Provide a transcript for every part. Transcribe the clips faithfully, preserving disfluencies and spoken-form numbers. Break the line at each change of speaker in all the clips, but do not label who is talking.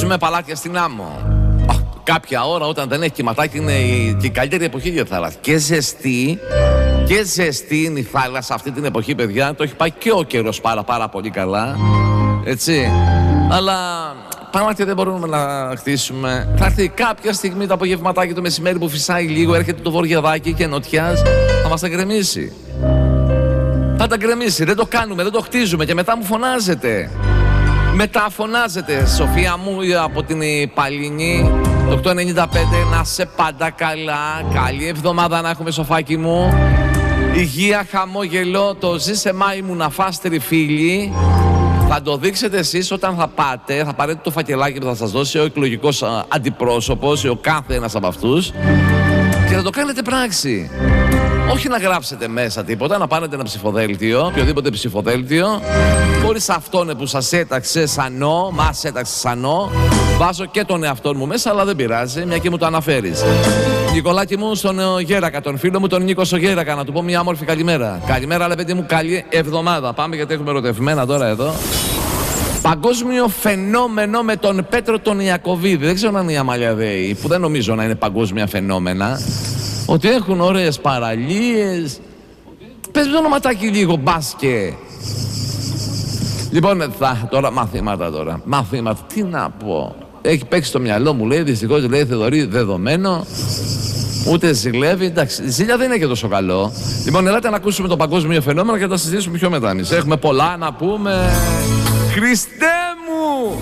Γυρίζουμε παλάτια στην άμμο. Κάποια ώρα όταν δεν έχει κυματάκι είναι η, και η καλύτερη εποχή για θάλασσα. Και ζεστή, και ζεστή είναι η θάλασσα αυτή την εποχή, παιδιά. Το έχει πάει και ο καιρός πάρα πάρα πολύ καλά. Έτσι. Αλλά παλάτια δεν μπορούμε να χτίσουμε. Θα έρθει κάποια στιγμή το απογευματάκι, το μεσημέρι που φυσάει λίγο, έρχεται το βορειαδάκι και νοτιάς, θα μας τα γκρεμίσει. Θα τα γκρεμίσει, δεν το κάνουμε, δεν το χτίζουμε και μετά μου φωνάζετε. Μετά φωνάζετε, Σοφία μου από την Παλίνη, το οκτώ ενενήντα πέντε, να σε πάντα καλά, καλή εβδομάδα να έχουμε, Σοφάκι μου. Υγεία, χαμόγελο, το ζήσε Μάη μου να φας τριφύλι. Θα το δείξετε εσείς όταν θα πάτε, θα πάρετε το φακελάκι που θα σας δώσει ο εκλογικός αντιπρόσωπος ή ο κάθε ένας από αυτούς και θα το κάνετε πράξη. Όχι να γράψετε μέσα τίποτα, να πάρετε ένα ψηφοδέλτιο, οποιοδήποτε ψηφοδέλτιο, χωρίς αυτόν που σας έταξε σανό, μας έταξε σανό. Βάζω και τον εαυτό μου μέσα, αλλά δεν πειράζει, μια και μου το αναφέρεις. Νικολάκη μου, στον Γέρακα, τον φίλο μου τον Νίκο στο Γέρακα, να του πω μια όμορφη καλημέρα. Καλημέρα, αλλά παιδί μου, καλή εβδομάδα. Πάμε γιατί έχουμε ερωτευμένα τώρα εδώ. Παγκόσμιο φαινόμενο με τον Πέτρο τον Ιακωβίδη. Δεν ξέρω αν είναι οι Αμαλιαδαίοι, που δεν νομίζω να είναι παγκόσμια φαινόμενα. Ότι έχουν ωραίες παραλίες. Πες με το ονοματάκι λίγο, μπάσκε. Λοιπόν, θα, τώρα μαθήματα τώρα. Μαθήματα, τι να πω. Έχει παίξει το μυαλό μου, λέει, δυστυχώς, λέει, Θεδωρή, δεδομένο. Ούτε ζηλεύει, εντάξει, η ζήλια δεν είναι και τόσο καλό. Λοιπόν, ελάτε να ακούσουμε το παγκόσμιο φαινόμενο και θα τα συζητήσουμε πιο μετά εμείς. Έχουμε πολλά να πούμε. Χριστέ μου!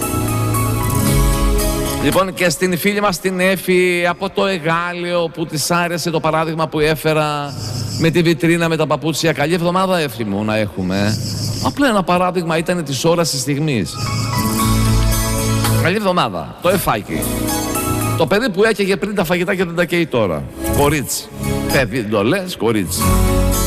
Λοιπόν, και στην φίλη μας την Έφη από το Εγάλεο που της άρεσε το παράδειγμα που έφερα με τη βιτρίνα με τα παπούτσια. Καλή εβδομάδα, Έφη μου, να έχουμε. Απλά ένα παράδειγμα ήταν της ώρας της στιγμής. Καλή εβδομάδα, το εφάκι. Το παιδί που έκαιγε πριν τα φαγητά και δεν τα καίει τώρα. Κορίτσι. Παιδί, το λες, κορίτσι.